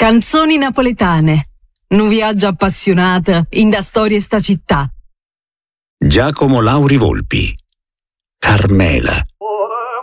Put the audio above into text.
Canzoni napoletane. Un viaggio appassionato in da storia sta città. Giacomo Lauri Volpi. Carmela.